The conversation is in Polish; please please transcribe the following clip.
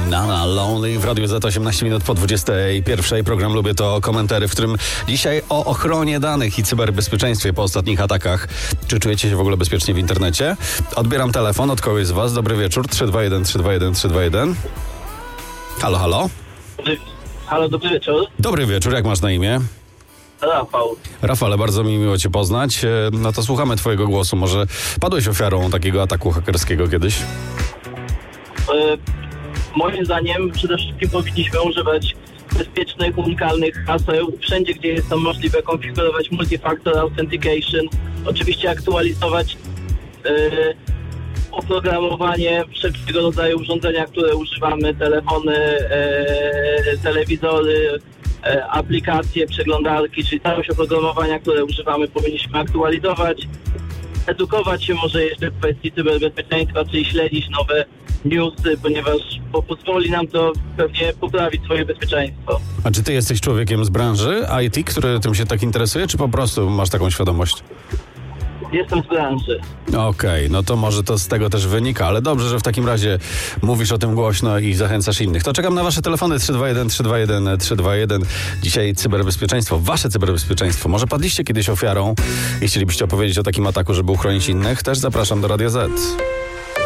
Nana Lonely w Radiu Z 18 minut po 21. Program Lubię to komentary, w którym dzisiaj o ochronie danych i cyberbezpieczeństwie po ostatnich atakach. Czy czujecie się w ogóle bezpiecznie w internecie? Odbieram telefon od kogoś z was. Dobry wieczór. 321 321 321. Halo, halo. Halo, dobry wieczór. Dobry wieczór, jak masz na imię? Rafał. Rafale, bardzo mi miło cię poznać. No to słuchamy twojego głosu. Może padłeś ofiarą takiego ataku hakerskiego kiedyś? Moim zdaniem przede wszystkim powinniśmy używać bezpiecznych, unikalnych haseł. Wszędzie, gdzie jest to możliwe, konfigurować multi-factor authentication. Oczywiście aktualizować oprogramowanie wszelkiego rodzaju urządzenia, które używamy, telefony, telewizory, aplikacje, przeglądarki, czyli całość oprogramowania, które używamy, powinniśmy aktualizować, edukować się może jeszcze w kwestii cyberbezpieczeństwa, czyli śledzić nowe newsy, ponieważ pozwoli nam to pewnie poprawić swoje bezpieczeństwo. A czy ty jesteś człowiekiem z branży IT, który tym się tak interesuje, czy po prostu masz taką świadomość? Jestem z branży. Okej, no to może to z tego też wynika, ale dobrze, że w takim razie mówisz o tym głośno i zachęcasz innych. To czekam na wasze telefony 321 321 321. Dzisiaj cyberbezpieczeństwo, wasze cyberbezpieczeństwo. Może padliście kiedyś ofiarą i chcielibyście opowiedzieć o takim ataku, żeby uchronić innych? Też zapraszam do Radia Z.